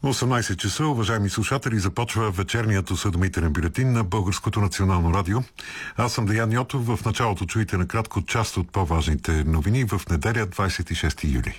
18 часа, уважаеми слушатели, започва вечерният осведомителен бюлетин на Българското национално радио. Аз съм Деян Йотов. В началото чуйте накратко част от по-важните новини в неделя, 26 юли.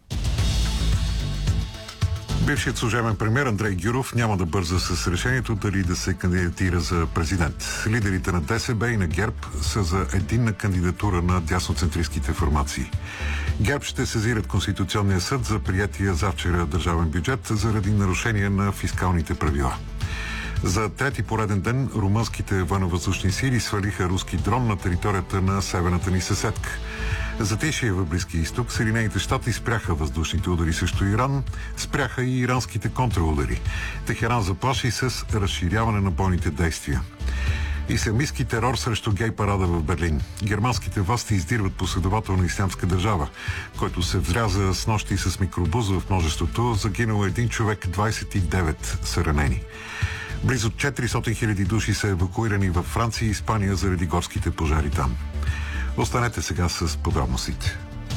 Бившият служебен премиер Андрей Гюров няма да бърза с решението дали да се кандидатира за президент. Лидерите на ДСБ и на ГЕРБ са за единна кандидатура на дясноцентристските формации. ГЕРБ ще сезират Конституционния съд за приятия завчера държавен бюджет заради нарушение на фискалните правила. За трети пореден ден румънските военновъздушни сили свалиха руски дрон на територията на северната ни съседка. Затишие в Близкия изток Съединените щати спряха въздушните удари срещу Иран, спряха и иранските контраудари. Техеран заплаши с разширяване на бойните действия. Ислямистки терор срещу гей парада в Берлин. Германските власти издирват последователна ислямска държава, който се взряза с нощи с микробуз в множеството. Загинал един човек, 29 са ранени. Близо 400 000 души са евакуирани във Франция и Испания заради горските пожари там. Останете сега с подробностите.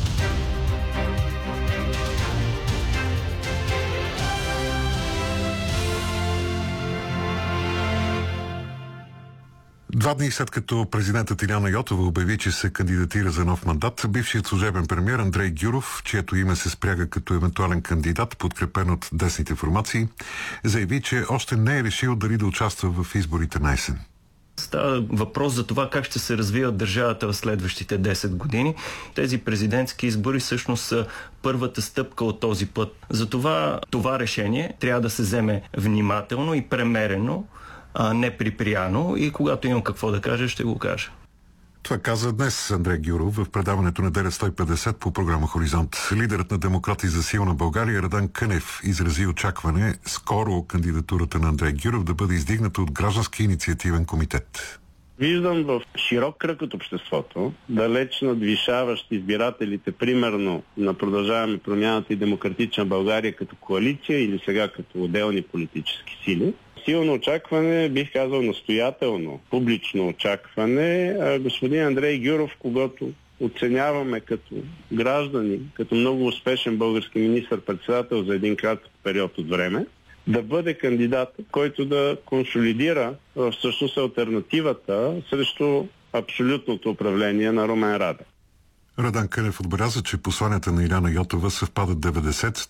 Два дни след като президентът Иляна Йотова обяви, че се кандидатира за нов мандат, бившият служебен премиер Андрей Гюров, чието име се спряга като евентуален кандидат, подкрепен от десните формации, заяви, че още не е решил дали да участва в изборите на есен. Става въпрос за това как ще се развива държавата в следващите 10 години. Тези президентски избори всъщност са първата стъпка от този път. Затова това решение трябва да се вземе внимателно и премерено, а не припряно, и когато имам какво да кажа, ще го кажа. Това каза днес Андрей Гюров в предаването Неделя 150 по програма Хоризонт. Лидерът на Демократи за силна България Радан Кънев изрази очакване скоро кандидатурата на Андрей Гюров да бъде издигната от Граждански инициативен комитет. Виждам в широк кръг от обществото, далеч надвишаващ избирателите, примерно на Продължаваме промяната и Демократична България като коалиция или сега като отделни политически сили. Силно очакване, бих казал настоятелно, публично очакване. Господин Андрей Гюров, когато оценяваме като граждани, като много успешен български министър-председател за един кратък период от време, да бъде кандидат, който да консолидира всъщност алтернативата срещу абсолютното управление на Румен Радев. Радан Кънев отбеляза, че посланията на Иляна Йотова съвпадат 90,